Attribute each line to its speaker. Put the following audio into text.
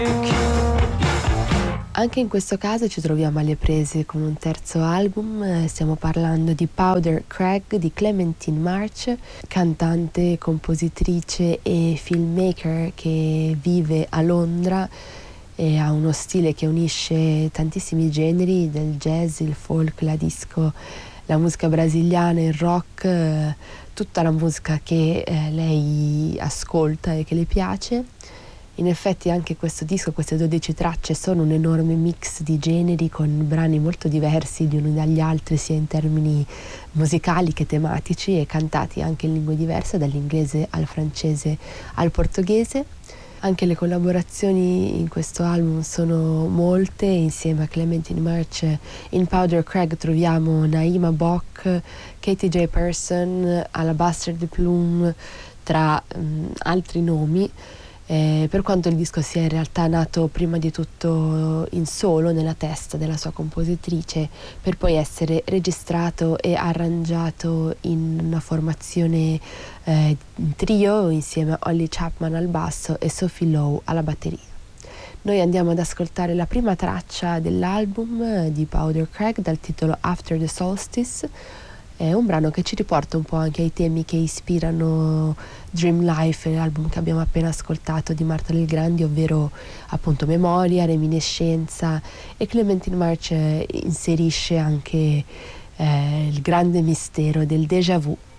Speaker 1: Anche in questo caso ci troviamo alle prese con un terzo album, stiamo parlando di Powder Craig di Clementine March, cantante, compositrice e filmmaker che vive a Londra e ha uno stile che unisce tantissimi generi, del jazz, il folk, la disco, la musica brasiliana, il rock, tutta la musica che lei ascolta e che le piace. In effetti anche questo disco, queste 12 tracce, sono un enorme mix di generi con brani molto diversi gli uni dagli altri, sia in termini musicali che tematici, e cantati anche in lingue diverse, dall'inglese al francese al portoghese. Anche le collaborazioni in questo album sono molte, insieme a Clementine March in Powder Craig troviamo Naima Bok, Katie J. Person, Alabaster de Plume, tra altri nomi. Per quanto il disco sia in realtà nato prima di tutto in solo nella testa della sua compositrice, per poi essere registrato e arrangiato in una formazione in trio insieme a Ollie Chapman al basso e Sophie Lowe alla batteria. Noi andiamo ad ascoltare la prima traccia dell'album di Powder Craig dal titolo After the Solstice. È un brano che ci riporta un po' anche ai temi che ispirano Dream Life, l'album che abbiamo appena ascoltato di Marta Legrandi, ovvero appunto memoria, reminiscenza, e Clementine March inserisce anche il grande mistero del déjà vu.